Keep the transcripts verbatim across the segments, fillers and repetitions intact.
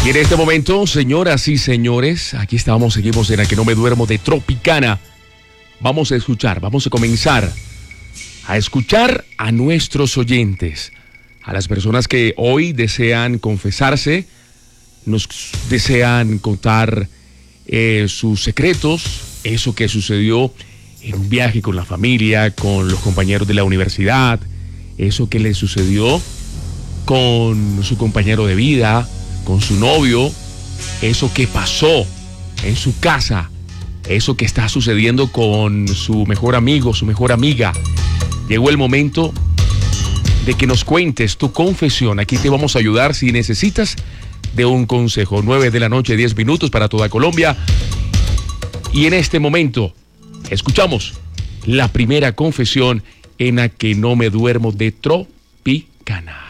Y en este momento, señoras y señores, aquí estamos, seguimos en La que no me duermo de Tropicana. Vamos a escuchar, vamos a comenzar a escuchar a nuestros oyentes, a las personas que hoy desean confesarse, nos desean contar eh, sus secretos, eso que sucedió en un viaje con la familia, con los compañeros de la universidad, eso que le sucedió con su compañero de vida, con su novio, eso que pasó en su casa, eso que está sucediendo con su mejor amigo, su mejor amiga. Llegó el momento de que nos cuentes tu confesión. Aquí te vamos a ayudar si necesitas de un consejo. nueve de la noche, diez minutos para toda Colombia. Y en este momento escuchamos la primera confesión en La que no me duermo de Tropicana.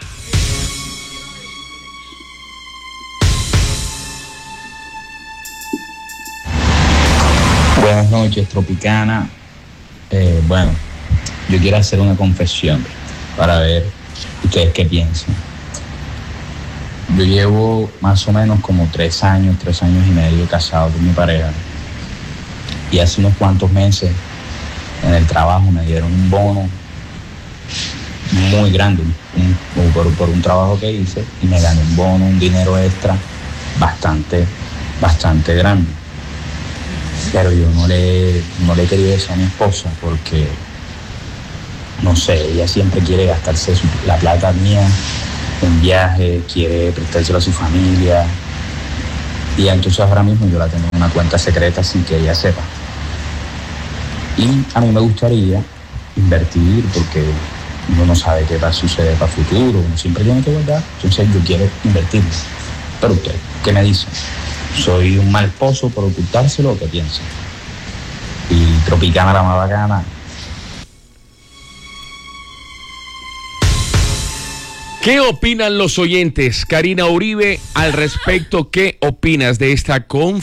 Buenas noches, Tropicana. Eh, bueno, yo quiero hacer una confesión para ver ustedes qué piensan. Yo llevo más o menos como tres años, tres años y medio casado con mi pareja. Y hace unos cuantos meses en el trabajo me dieron un bono muy grande un, por, por un trabajo que hice, y me gané un bono, un dinero extra bastante, bastante grande. Pero yo no le, no le quería decir a mi esposa porque, no sé, ella siempre quiere gastarse su, la plata mía en viaje, quiere prestárselo a su familia. Y entonces ahora mismo yo la tengo en una cuenta secreta sin que ella sepa. Y a mí me gustaría invertir porque uno no sabe qué va a suceder para el futuro, uno siempre tiene que guardar. Entonces yo quiero invertir. Pero usted, ¿qué me dicen? ¿Soy un mal esposo por ocultárselo o qué piensan? Y Tropicana la más bacana. ¿Qué opinan los oyentes? Karina Uribe, al respecto, ¿qué opinas de esta confesión?